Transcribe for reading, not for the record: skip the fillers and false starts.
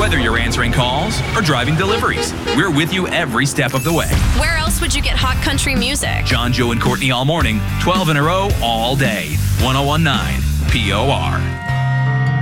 Whether you're answering calls or driving deliveries, we're with you every step of the way. Where else would you get hot country music? John, Joe, and Courtney all morning, 12 in a row, all day. 1019 POR.